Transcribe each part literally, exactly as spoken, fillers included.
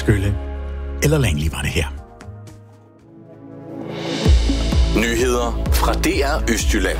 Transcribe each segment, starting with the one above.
Skylle eller Langley var det her. Nyheder fra D R Østjylland.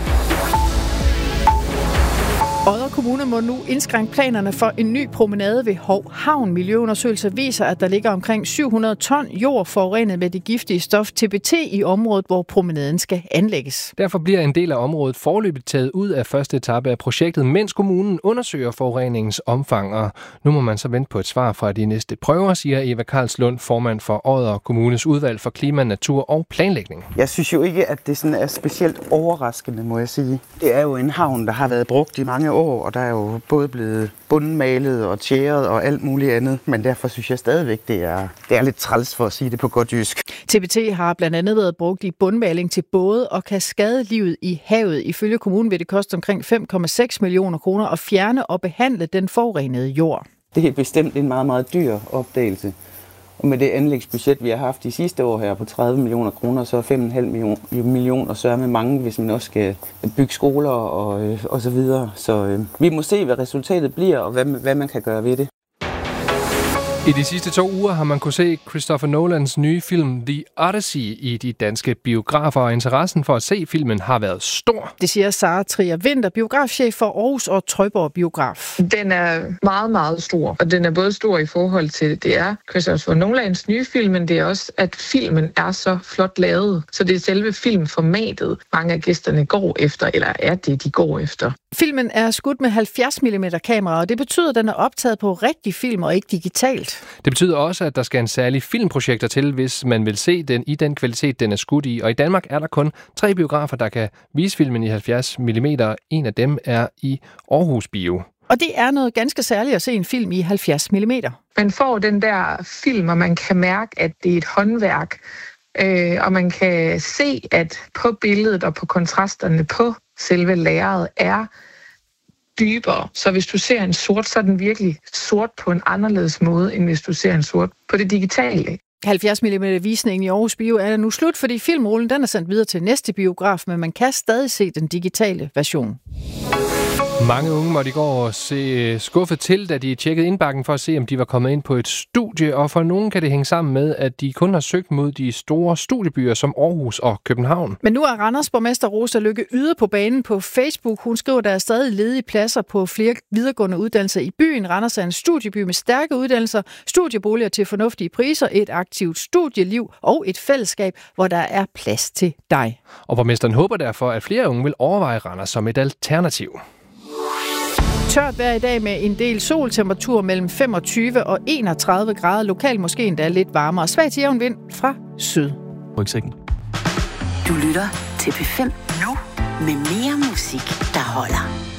Odder Kommune må nu indskrænke planerne for en ny promenade ved Hov Havn. Miljøundersøgelser viser, at der ligger omkring syv hundrede ton jord forurenet med det giftige stof T B T i området, hvor promenaden skal anlægges. Derfor bliver en del af området foreløbigt taget ud af første etape af projektet, mens kommunen undersøger forureningens omfang. Og nu må man så vente på et svar fra de næste prøver, siger Eva Karlslund, formand for Odder Kommunes udvalg for klima, natur og planlægning. Jeg synes jo ikke, at det sådan er specielt overraskende, må jeg sige. Det er jo en havn, der har været brugt i mange år, og der er jo både blevet bundmalet og tjæret og alt muligt andet, men derfor synes jeg stadigvæk, det er, det er lidt træls for at sige det på godt jysk. T B T har blandt andet været brugt i bundmaling til både og kan skade livet i havet. Ifølge kommunen vil det koste omkring fem komma seks millioner kroner at fjerne og behandle den forurenede jord. Det er bestemt en meget, meget dyr opdagelse. Og med det anlægsbudget, vi har haft de sidste år her på tredive millioner kroner, så er fem komma fem millioner sørger med mange, hvis man også skal bygge skoler og, øh, og så videre. Så øh, vi må se, hvad resultatet bliver, og hvad, hvad man kan gøre ved det. I de sidste to uger har man kunne se Christopher Nolans nye film The Odyssey i de danske biografer, og interessen for at se filmen har været stor. Det siger Sara Trier Vinter, biografchef for Aarhus og Trøjborg Biograf. Den er meget, meget stor, og den er både stor i forhold til, det er Christopher Nolans nye film, men det er også, at filmen er så flot lavet, så det er selve filmformatet, mange af gæsterne går efter, eller er det, de går efter. Filmen er skudt med halvfjerds millimeter kamera, og det betyder, at den er optaget på rigtig film og ikke digitalt. Det betyder også, at der skal en særlig filmprojektor til, hvis man vil se den i den kvalitet, den er skudt i. Og i Danmark er der kun tre biografer, der kan vise filmen i halvfjerds millimeter. En af dem er i Aarhus Bio. Og det er noget ganske særligt at se en film i halvfjerds millimeter. Man får den der film, og man kan mærke, at det er et håndværk. Øh, og man kan se, at på billedet og på kontrasterne på selve lærredet er dybere. Så hvis du ser en sort, så er den virkelig sort på en anderledes måde, end hvis du ser en sort på det digitale. halvfjerds millimeter visningen i Aarhus Bio er nu slut, fordi filmrullen den er sendt videre til næste biograf, men man kan stadig se den digitale version. Mange unge måtte i går se skuffet til, da de tjekkede indbakken for at se, om de var kommet ind på et studie, og for nogen kan det hænge sammen med, at de kun har søgt mod de store studiebyer som Aarhus og København. Men nu er Randers borgmester Rosa Lykke Yde på banen på Facebook. Hun skriver, at der er stadig ledige pladser på flere videregående uddannelser i byen. Randers er en studieby med stærke uddannelser, studieboliger til fornuftige priser, et aktivt studieliv og et fællesskab, hvor der er plads til dig. Og borgmesteren håber derfor, at flere unge vil overveje Randers som et alternativ. Tørt vejr i dag med en del soltemperatur mellem femogtyve og enogtredive grader. Lokalt måske endda lidt varmere. Svag til jævn vind fra syd. Rygsækken. Du lytter til P fem nu med mere musik, der holder.